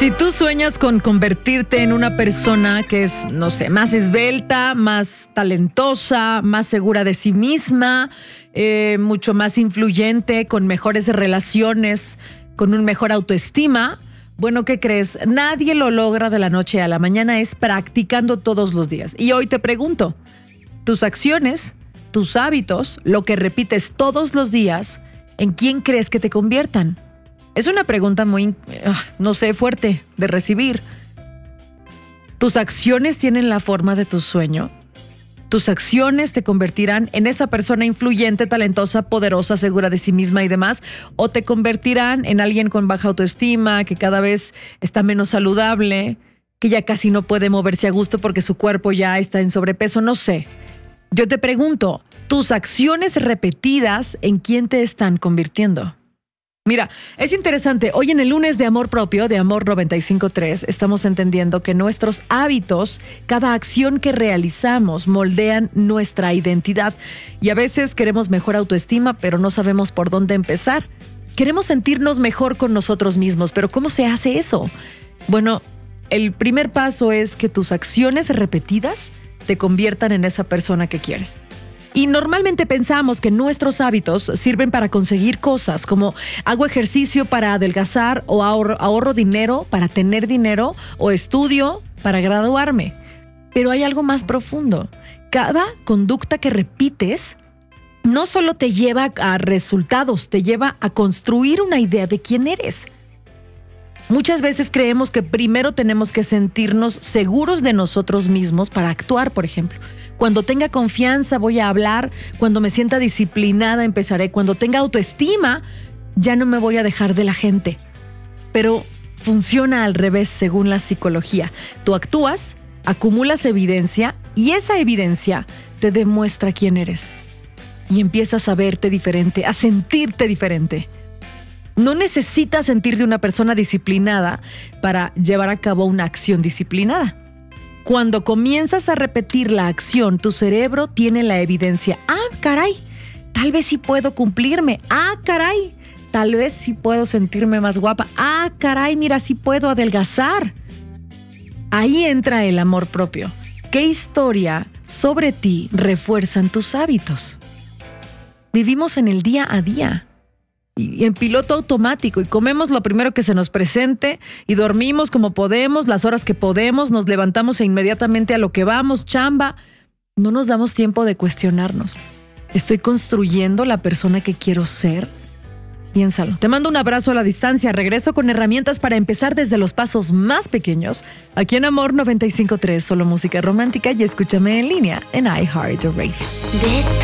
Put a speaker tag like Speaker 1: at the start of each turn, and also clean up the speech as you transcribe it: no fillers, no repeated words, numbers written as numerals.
Speaker 1: Si tú sueñas con convertirte en una persona que es, no sé, más esbelta, más talentosa, más segura de sí misma, mucho más influyente, con mejores relaciones, con un mejor autoestima, bueno, ¿qué crees? Nadie lo logra de la noche a la mañana, es practicando todos los días. Y hoy te pregunto, tus acciones, tus hábitos, lo que repites todos los días, ¿en quién crees que te conviertan? Es una pregunta muy, no sé, fuerte de recibir. ¿Tus acciones tienen la forma de tu sueño? ¿Tus acciones te convertirán en esa persona influyente, talentosa, poderosa, segura de sí misma y demás? ¿O te convertirán en alguien con baja autoestima, que cada vez está menos saludable, que ya casi no puede moverse a gusto porque su cuerpo ya está en sobrepeso? No sé. Yo te pregunto, ¿tus acciones repetidas en quién te están convirtiendo? Mira, es interesante, hoy en el lunes de Amor Propio, de Amor 95.3, estamos entendiendo que nuestros hábitos, cada acción que realizamos, moldean nuestra identidad. Y a veces queremos mejor autoestima, pero no sabemos por dónde empezar. Queremos sentirnos mejor con nosotros mismos, pero ¿cómo se hace eso? Bueno, el primer paso es que tus acciones repetidas te conviertan en esa persona que quieres. Y normalmente pensamos que nuestros hábitos sirven para conseguir cosas como hago ejercicio para adelgazar o ahorro dinero para tener dinero o estudio para graduarme. Pero hay algo más profundo. Cada conducta que repites no solo te lleva a resultados, te lleva a construir una idea de quién eres. Muchas veces creemos que primero tenemos que sentirnos seguros de nosotros mismos para actuar, por ejemplo. Cuando tenga confianza voy a hablar, cuando me sienta disciplinada empezaré, cuando tenga autoestima ya no me voy a dejar de la gente. Pero funciona al revés según la psicología. Tú actúas, acumulas evidencia y esa evidencia te demuestra quién eres. Y empiezas a verte diferente, a sentirte diferente. No necesitas sentirte una persona disciplinada para llevar a cabo una acción disciplinada. Cuando comienzas a repetir la acción, tu cerebro tiene la evidencia. Ah, caray, tal vez sí puedo cumplirme. Ah, caray, tal vez sí puedo sentirme más guapa. Ah, caray, mira, sí puedo adelgazar. Ahí entra el amor propio. ¿Qué historia sobre ti refuerzan tus hábitos? Vivimos en el día a día. Y en piloto automático y comemos lo primero que se nos presente y dormimos como podemos, las horas que podemos, nos levantamos e inmediatamente a lo que vamos, chamba. No nos damos tiempo de cuestionarnos. ¿Estoy construyendo la persona que quiero ser? Piénsalo. Te mando un abrazo a la distancia. Regreso con herramientas para empezar desde los pasos más pequeños. Aquí en Amor 95.3, solo música romántica y escúchame en línea en iHeartRadio.